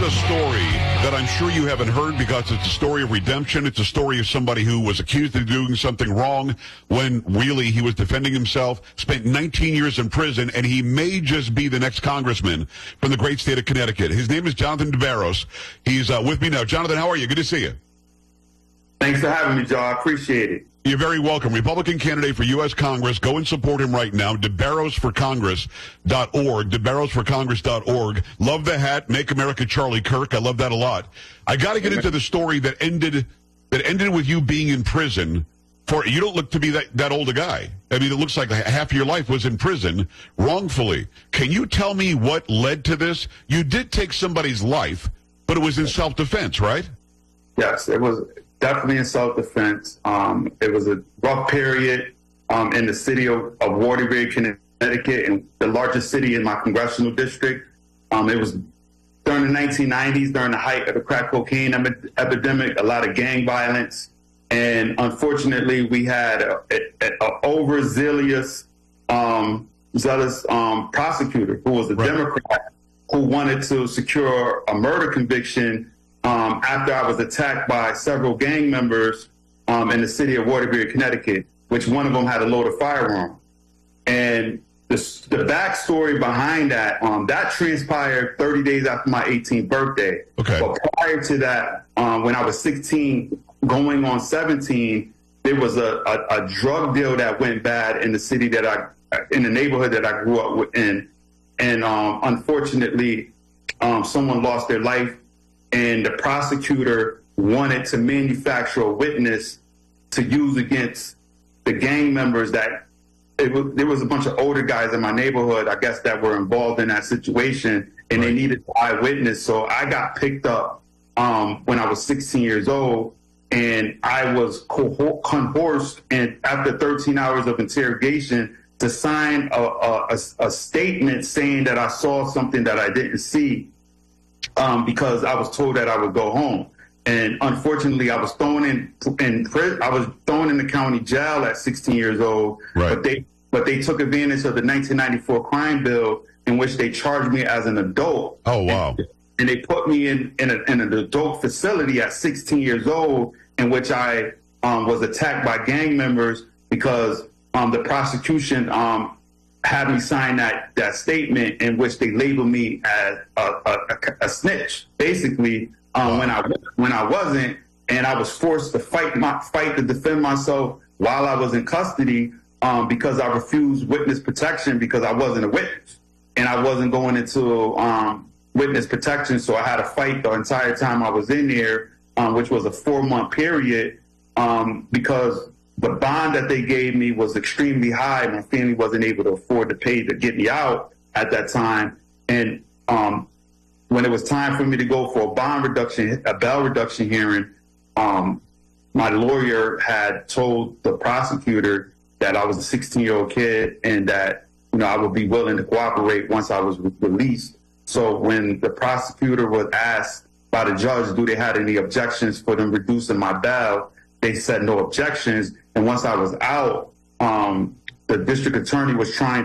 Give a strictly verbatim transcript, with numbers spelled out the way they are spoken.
a story that I'm sure you haven't heard because it's a story of redemption. It's a story of somebody who was accused of doing something wrong when really he was defending himself, spent nineteen years in prison, and he may just be the next congressman from the great state of Connecticut. His name is Jonathan DeBarros. He's uh, with me now. Jonathan, how are you? Good to see you. Thanks for having me, Joe. I appreciate it. You're very welcome. Republican candidate for U S Congress. Go and support him right now. DeBarros for Congress dot org. DeBarros for Congress dot org. Love the hat. Make America Charlie Kirk. I love that a lot. I got to get into the story that ended that ended with you being in prison. For you don't look to be that, that old a guy. I mean, it looks like half of your life was in prison wrongfully. Can you tell me what led to this? You did take somebody's life, but it was in self-defense, right? Yes, it was. Definitely in self-defense. Um, it was a rough period um, in the city of, of Waterbury, Connecticut, and the largest city in my congressional district. Um, it was during the nineteen nineties, during the height of the crack cocaine em- epidemic, a lot of gang violence. And unfortunately, we had an overzealous, um, zealous um, prosecutor who was a right. Democrat who wanted to secure a murder conviction Um, after I was attacked by several gang members um, in the city of Waterbury, Connecticut, which one of them had a loaded firearm. And the, the backstory behind that, um, that transpired thirty days after my eighteenth birthday. Okay. But prior to that, um, when I was sixteen, going on seventeen, there was a, a, a drug deal that went bad in the city that I, in the neighborhood that I grew up in. And um, unfortunately, um, someone lost their life. And the prosecutor wanted to manufacture a witness to use against the gang members that it was, there was a bunch of older guys in my neighborhood, I guess, that were involved in that situation, and they needed an eyewitness. So I got picked up um, when I was sixteen years old, and I was coerced, and after thirteen hours of interrogation, to sign a, a, a statement saying that I saw something that I didn't see. Um, because I was told that I would go home, and unfortunately, I was thrown in in prison. I was thrown in the county jail at sixteen years old. Right. But they but they took advantage of the nineteen ninety-four crime bill, in which they charged me as an adult. Oh wow! And, and they put me in in, a, in an adult facility at sixteen years old, in which I um, was attacked by gang members because um, the prosecution. Um, had me sign that, that statement in which they labeled me as a, a, a snitch, basically, um, when I when I wasn't, and I was forced to fight my fight to defend myself while I was in custody um, because I refused witness protection because I wasn't a witness, and I wasn't going into um, witness protection, so I had to fight the entire time I was in there, um, which was a four month period, um, because the bond that they gave me was extremely high. My family wasn't able to afford to pay to get me out at that time. And um, when it was time for me to go for a bond reduction, a bail reduction hearing, um, my lawyer had told the prosecutor that I was a sixteen-year-old kid and that, you know, I would be willing to cooperate once I was re- released. So when the prosecutor was asked by the judge, do they have any objections for them reducing my bail, they said no objections. And once I was out, um, the district attorney was trying